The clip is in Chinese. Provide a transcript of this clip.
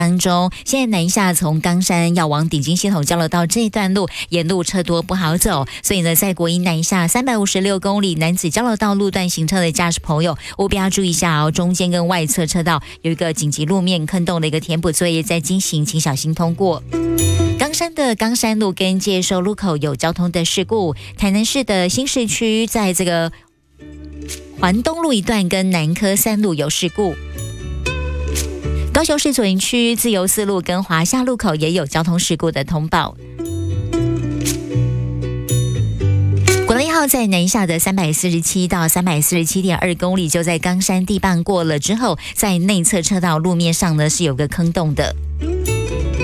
当中，现在南下从冈山要往顶金系统交流道这一段路，沿路车多不好走，所以呢，在国一南下356公里男子交流道路段行车的驾驶朋友，务必要注意一下哦，中间跟外侧车道有一个紧急路面坑洞的一个填补作业在进行，请小心通过。冈山的冈山路跟介寿路口有交通的事故，台南市的新市区在这个环东路一段跟南科3路有事故。高雄市左营区自由四路跟华夏路口也有交通事故的通报。国道1号在南下的347到347.2公里，就在冈山地磅过了之后，在内侧车道路面上呢是有个坑洞的。